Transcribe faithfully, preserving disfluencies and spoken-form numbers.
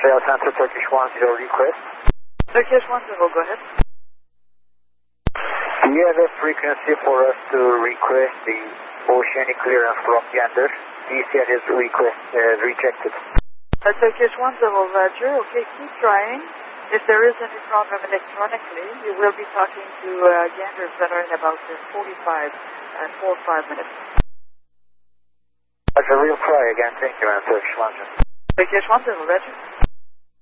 Rail Center, Turkish one zero request. Turkish one zero, go ahead. Do you have a frequency for us to request the oceanic clearance from Gander? D C L is request, uh, rejected. Uh, Turkish one zero, Roger. Okay, keep trying. If there is any problem electronically, you will be talking to uh, Gander Center in about uh, forty-five, uh, four or five minutes. Roger, we'll try again. Thank you, man. Turkish one zero. Turkish one zero, Roger.